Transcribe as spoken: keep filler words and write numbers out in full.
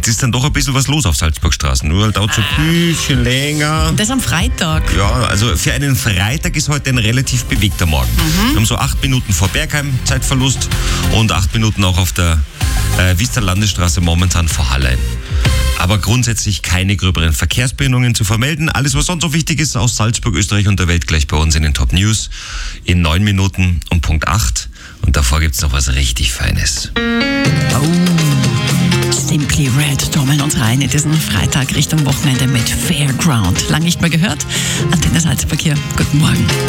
Jetzt ist dann doch ein bisschen was los auf Salzburgstraßen. Nur dauert so ein bisschen länger. Das am Freitag. Ja, also für einen Freitag ist heute ein relativ bewegter Morgen. Mhm. Wir haben so acht Minuten vor Bergheim Zeitverlust und acht Minuten auch auf der äh, Vista Landesstraße momentan vor Hallein. Aber grundsätzlich keine gröberen Verkehrsbehinderungen zu vermelden. Alles, was sonst noch wichtig ist aus Salzburg, Österreich und der Welt, gleich bei uns in den Top News in neun Minuten um Punkt acht. Und davor gibt's noch was richtig Feines. Oh, Simply Red trommeln uns rein in diesen Freitag Richtung Wochenende mit Fairground. Lang nicht mehr gehört. Antenne Salzburg hier. Guten Morgen.